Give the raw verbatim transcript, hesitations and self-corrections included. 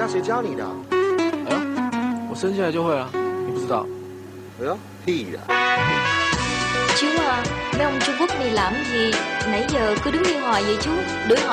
谁教你的？ 哎呦，我生下来就会了，你不知道？ 哎呦，屁的！ Chú à, mấy ông Trung Quốc này làm gì? Nãy giờ cứ đứng yên hoài vậy chú, đuổi họ